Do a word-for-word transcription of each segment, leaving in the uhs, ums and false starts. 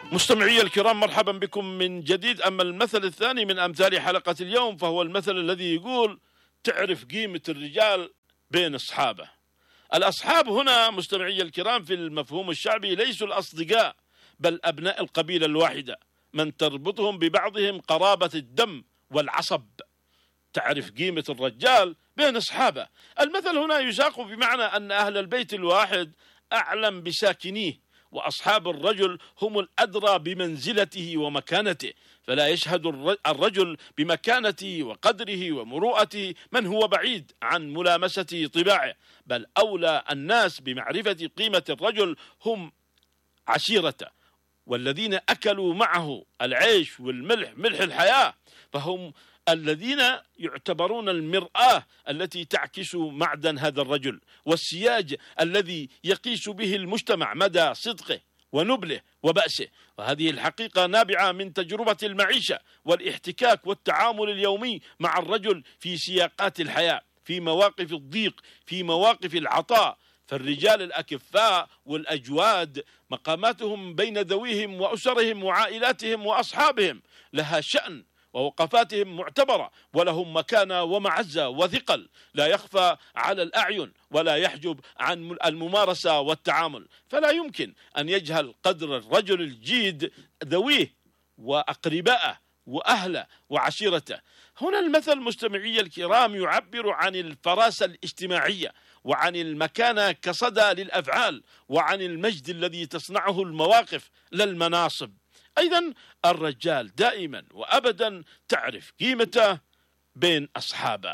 مستمعي الكرام، مرحبا بكم من جديد. أما المثل الثاني من أمثال حلقة اليوم فهو المثل الذي يقول: تعرف قيمة الرجال بين أصحابه. الأصحاب هنا مستمعي الكرام في المفهوم الشعبي ليسوا الأصدقاء، بل أبناء القبيلة الواحدة، من تربطهم ببعضهم قرابة الدم والعصب. تعرف قيمة الرجال بين أصحابه. المثل هنا يساق بمعنى أن أهل البيت الواحد أعلم بساكنيه، وأصحاب الرجل هم الأدرى بمنزلته ومكانته، فلا يشهد الرجل بمكانته وقدره ومروءته من هو بعيد عن ملامسة طباعه، بل أولى الناس بمعرفة قيمة الرجل هم عشيرته، والذين أكلوا معه العيش والملح ملح الحياة، فهم الذين يعتبرون المرآة التي تعكس معدن هذا الرجل، والسياج الذي يقيس به المجتمع مدى صدقه ونبله وبأسه. وهذه الحقيقة نابعة من تجربة المعيشة والاحتكاك والتعامل اليومي مع الرجل في سياقات الحياة، في مواقف الضيق، في مواقف العطاء. فالرجال الأكفاء والأجواد مقاماتهم بين ذويهم وأسرهم وعائلاتهم وأصحابهم لها شأن، ووقفاتهم معتبرة، ولهم مكانة ومعزة وثقل لا يخفى على الأعين ولا يحجب عن الممارسة والتعامل. فلا يمكن أن يجهل قدر الرجل الجيد ذويه وأقربائه وأهله وعشيرته. هنا المثل مستمعي الكرام يعبر عن الفراسة الاجتماعية، وعن المكانة كصدى للأفعال، وعن المجد الذي تصنعه المواقف لا المناصب. أيضا الرجال دائما وأبدا تعرف قيمته بين أصحابه.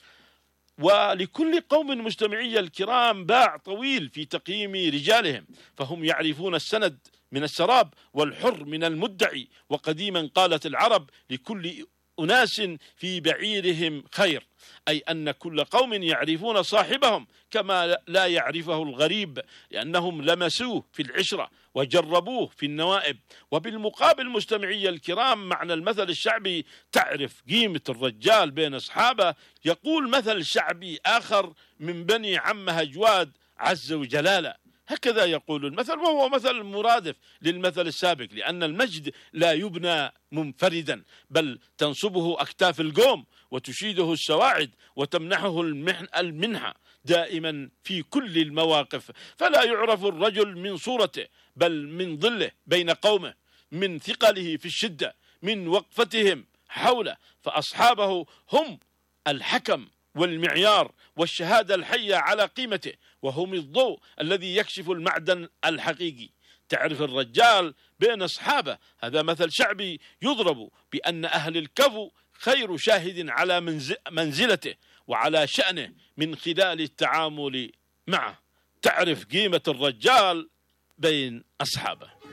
ولكل قوم مستمعي الكرام باع طويل في تقييم رجالهم، فهم يعرفون السند من السراب والحر من المدعي. وقديما قالت العرب: لكل أناس في بعيرهم خير، أي أن كل قوم يعرفون صاحبهم كما لا يعرفه الغريب، لأنهم لمسوه في العشرة وجربوه في النوائب. وبالمقابل مستمعي الكرام، معنى المثل الشعبي تعرف قيمة الرجال بين أصحابه يقول مثل شعبي آخر من بني عمه أجواد عز وجلاله. هكذا يقول المثل، وهو مثل مرادف للمثل السابق، لأن المجد لا يبنى منفردا، بل تنصبه أكتاف القوم وتشيده السواعد وتمنحه المنحة دائما في كل المواقف. فلا يعرف الرجل من صورته، بل من ظله بين قومه، من ثقله في الشدة، من وقفتهم حوله. فأصحابه هم الحكم والمعيار والشهادة الحية على قيمته، وهم الضوء الذي يكشف المعدن الحقيقي. تعرف الرجال بين أصحابه. هذا مثل شعبي يضرب بأن أهل الكفو خير شاهد على منزلته وعلى شأنه من خلال التعامل معه. تعرف قيمة الرجال بين أصحابه.